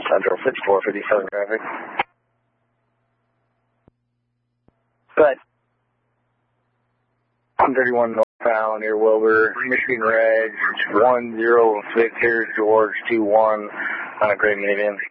Central 6457 traffic. Good. 131 northbound near Wilbur, Michigan Reg 10 Victor George 21 on a gray minivan.